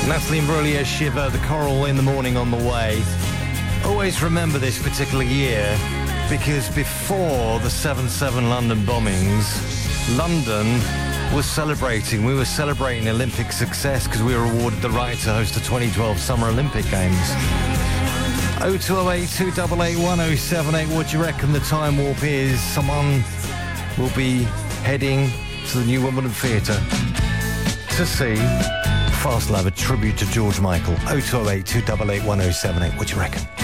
Natalie Imbruglia, Shiver, the Coral in the Morning on the way. Always remember this particular year because before the 7/7 London bombings, London was celebrating. We were celebrating Olympic success because we were awarded the right to host the 2012 Summer Olympic Games. 0208 288 1078. What do you reckon the time warp is? Someone will be heading to the New Wimbledon Theatre to see Fast Love, a tribute to George Michael. 0208 288 1078. What do you reckon?